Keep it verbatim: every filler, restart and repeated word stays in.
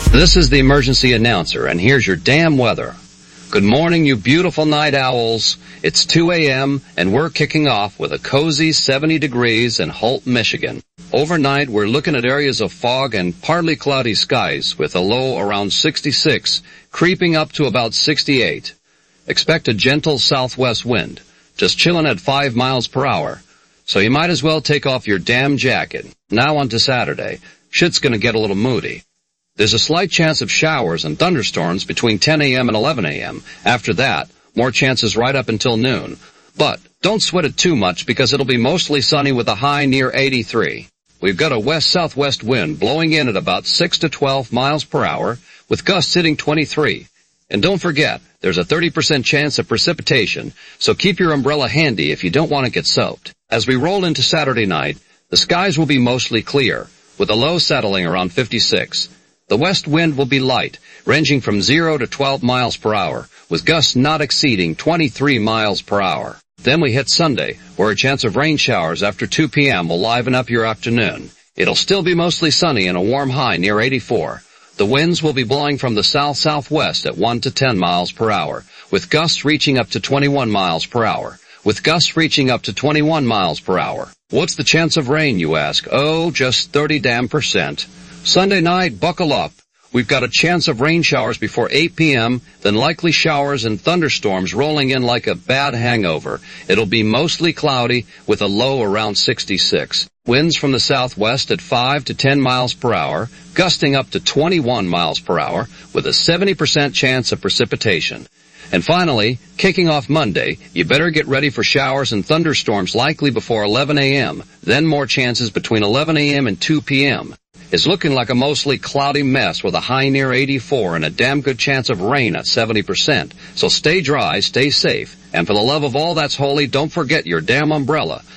This is the emergency announcer, and here's your damn weather. Good morning, you beautiful night owls. It's two a.m., and we're kicking off with a cozy seventy degrees in Holt, Michigan. Overnight, we're looking at areas of fog and partly cloudy skies with a low around sixty-six, creeping up to about sixty-eight. Expect a gentle southwest wind, just chilling at five miles per hour. So you might as well take off your damn jacket. Now on to Saturday. Shit's gonna get a little moody. There's a slight chance of showers and thunderstorms between ten a.m. and eleven a.m. After that, more chances right up until noon. But don't sweat it too much because it'll be mostly sunny with a high near eighty-three. We've got a west-southwest wind blowing in at about six to twelve miles per hour with gusts hitting twenty-three. And don't forget, there's a thirty percent chance of precipitation, so keep your umbrella handy if you don't want to get soaked. As we roll into Saturday night, the skies will be mostly clear, with a low settling around fifty-six. The west wind will be light, ranging from zero to twelve miles per hour, with gusts not exceeding twenty-three miles per hour. Then we hit Sunday, where a chance of rain showers after two p.m. will liven up your afternoon. It'll still be mostly sunny and a warm high near eighty-four. The winds will be blowing from the south-southwest at one to ten miles per hour, with gusts reaching up to twenty-one miles per hour. With gusts reaching up to twenty-one miles per hour. What's the chance of rain, you ask? Oh, just thirty damn percent. Sunday night, buckle up. We've got a chance of rain showers before eight p.m., then likely showers and thunderstorms rolling in like a bad hangover. It'll be mostly cloudy with a low around sixty-six. Winds from the southwest at five to ten miles per hour, gusting up to twenty-one miles per hour with a seventy percent chance of precipitation. And finally, kicking off Monday, you better get ready for showers and thunderstorms likely before eleven a.m., then more chances between eleven a.m. and two p.m. It's looking like a mostly cloudy mess with a high near eighty-four and a damn good chance of rain at seventy percent. So stay dry, stay safe, and for the love of all that's holy, don't forget your damn umbrella.